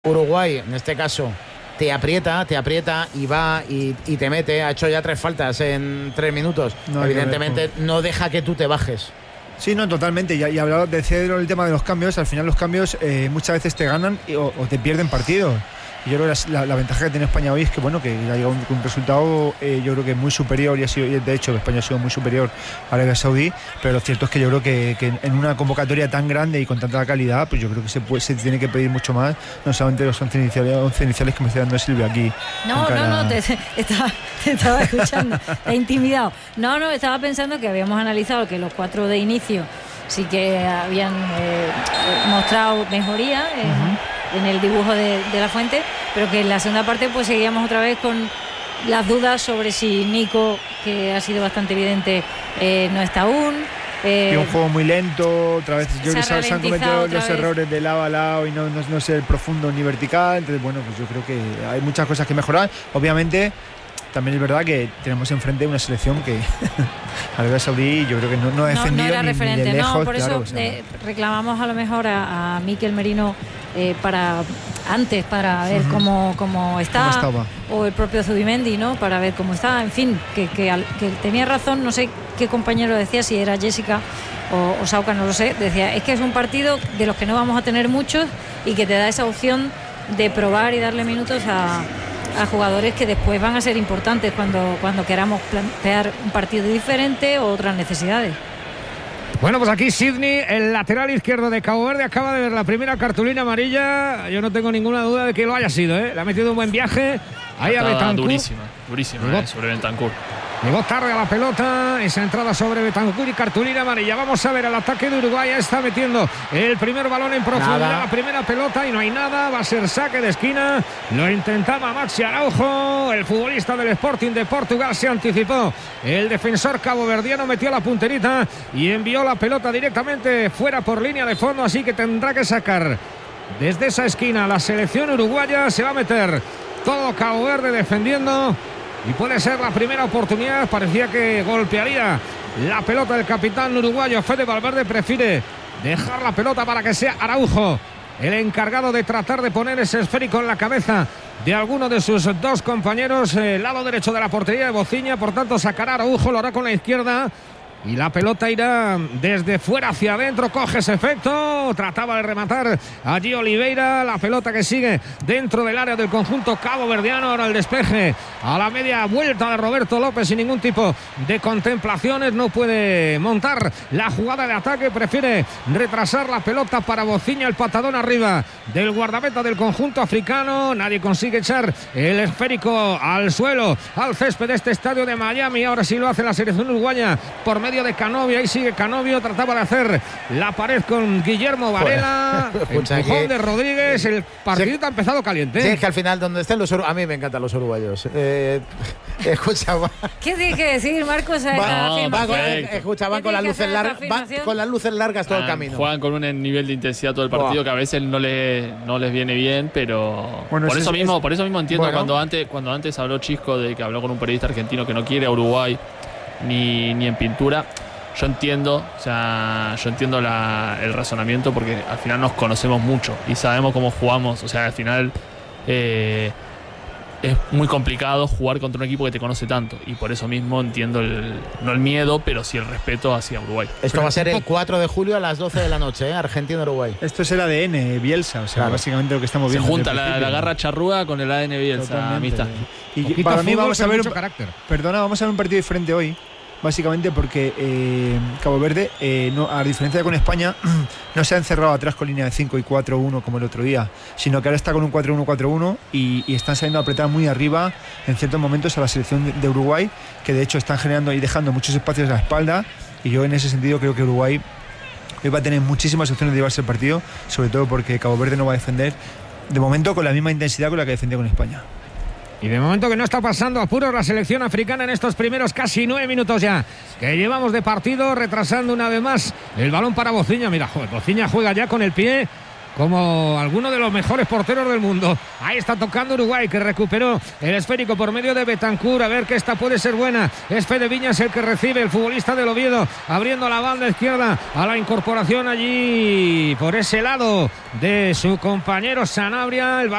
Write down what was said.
Uruguay, en este caso, te aprieta y va y te mete. Ha hecho ya 3 faltas en 3 minutos. No, evidentemente no deja que tú te bajes. Sí, no, totalmente. Y hablaba, decía el tema de los cambios. Al final los cambios muchas veces te ganan o te pierden partidos. Y yo creo que la ventaja que tiene España hoy es que bueno, que ha llegado un resultado yo creo que muy superior, y ha sido, de hecho España ha sido muy superior a Arabia Saudí, pero lo cierto es que yo creo que en una convocatoria tan grande y con tanta calidad, pues yo creo que se tiene que pedir mucho más, no solamente los 11 iniciales que me está dando Silvia aquí. No, te estaba escuchando, te he intimidado. No, estaba pensando que habíamos analizado que los 4 de inicio sí que habían mostrado mejoría en el dibujo de la Fuente, pero que en la segunda parte pues seguíamos otra vez con las dudas sobre si Nico, que ha sido bastante evidente, no está aún. Y un juego muy lento, otra vez yo creo que se han cometido los errores de lado a lado y no es el profundo ni vertical. Entonces bueno, pues yo creo que hay muchas cosas que mejorar. Obviamente también es verdad que tenemos enfrente una selección que Arabia Saudí yo creo que no ha defendido no era referente, ni de lejos, por eso reclamamos a lo mejor a Mikel Merino para ver cómo está, o el propio Zubimendi, ¿no? Para ver cómo está, en fin, que tenía razón, no sé qué compañero decía, si era Jessica o Sauca, no lo sé, decía, es que es un partido de los que no vamos a tener muchos y que te da esa opción de probar y darle minutos a jugadores que después van a ser importantes cuando queramos plantear un partido diferente o otras necesidades. Bueno, pues aquí Sidney, el lateral izquierdo de Cabo Verde, acaba de ver la primera cartulina amarilla. Yo no tengo ninguna duda de que lo haya sido, ¿eh? Le ha metido un buen viaje. Ahí a Bentancur. Durísima, sobre Bentancur. Llegó tarde a la pelota, esa entrada sobre Bentancur y cartulina amarilla. Vamos a ver el ataque de Uruguay. Está metiendo el primer balón en profundidad, la primera pelota, y no hay nada. Va a ser saque de esquina. Lo intentaba Maxi Araujo, el futbolista del Sporting de Portugal. Se anticipó el defensor caboverdiano, metió la punterita y envió la pelota directamente fuera por línea de fondo. Así que tendrá que sacar desde esa esquina la selección uruguaya. Se va a meter todo Cabo Verde defendiendo. Y puede ser la primera oportunidad. Parecía que golpearía la pelota del capitán uruguayo. Fede Valverde prefiere dejar la pelota para que sea Araujo el encargado de tratar de poner ese esférico en la cabeza de alguno de sus 2 compañeros. El lado derecho de la portería de Bociña. Por tanto sacará Araujo, lo hará con la izquierda. Y la pelota irá desde fuera hacia adentro. Coge ese efecto. Trataba de rematar allí Oliveira. La pelota que sigue dentro del área del conjunto caboverdiano. Ahora el despeje a la media vuelta de Roberto López sin ningún tipo de contemplaciones. No puede montar la jugada de ataque. Prefiere retrasar la pelota para Bociña. El patadón arriba del guardameta del conjunto africano. Nadie consigue echar el esférico al suelo, al césped de este estadio de Miami. Ahora sí lo hace la selección uruguaya por medio de Canovio. Ahí sigue Canovio, trataba de hacer la pared con Guillermo Varela. Empujón de Rodríguez. El partidito ha empezado caliente. Sí, es que al final donde estén los uruguayos, a mí me encantan los uruguayos. Escucha, ¿qué tienes que decir, Marcos? Van con las luces largas todo el camino. Juegan con un nivel de intensidad todo el partido que a veces no les viene bien, pero bueno, por eso mismo entiendo cuando antes habló Chisco, de que habló con un periodista argentino que no quiere a Uruguay ni en pintura. Yo entiendo el razonamiento, porque al final nos conocemos mucho y sabemos cómo jugamos. O sea, al final es muy complicado jugar contra un equipo que te conoce tanto, y por eso mismo entiendo no el miedo, pero sí el respeto hacia Uruguay. Esto va a ser el 4 de julio a las 12 de la noche, Argentina-Uruguay. Esto es el ADN Bielsa, o sea, claro, básicamente lo que estamos viendo. Se junta la garra charrúa con el ADN Bielsa, amistad. Y para mí vamos a ver un partido diferente hoy. Básicamente porque Cabo Verde, a diferencia de con España, no se ha encerrado atrás con línea de 5 y 4-1 como el otro día, sino que ahora está con un 4-1-4-1 y están saliendo a apretar muy arriba en ciertos momentos a la selección de Uruguay, que de hecho están generando y dejando muchos espacios a la espalda. Y yo en ese sentido creo que Uruguay hoy va a tener muchísimas opciones de llevarse el partido, sobre todo porque Cabo Verde no va a defender de momento con la misma intensidad con la que defendió con España. Y de momento que no está pasando apuros la selección africana en estos primeros casi 9 minutos ya que llevamos de partido, retrasando una vez más el balón para Bociña. Mira, Bociña juega ya con el pie como alguno de los mejores porteros del mundo. Ahí está tocando Uruguay, que recuperó el esférico por medio de Bentancur. A ver que esta puede ser buena. Es Fede Viñas el que recibe, el futbolista del Oviedo, abriendo la banda izquierda a la incorporación allí por ese lado de su compañero Sanabria. El